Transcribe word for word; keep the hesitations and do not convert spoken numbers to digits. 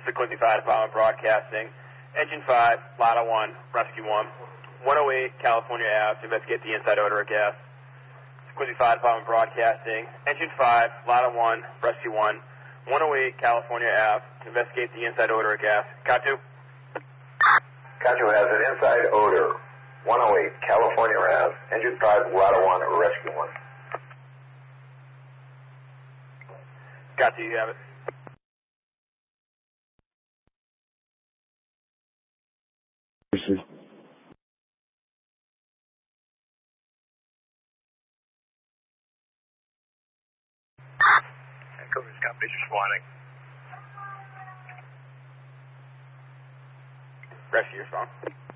Quincy Fire Department Broadcasting. Engine five, Lada one, Rescue one. one oh eight California Ave to investigate the inside odor of gas. Quincy Fire Department Broadcasting. Engine five, Lada one, Rescue one. one oh eight California Ave to investigate the inside odor of gas. Katu? Katu has an inside odor. one oh eight California Ave. Engine five, Lada one, Rescue one. Katu, you have it. Coverage company's responding. Rescue, respond.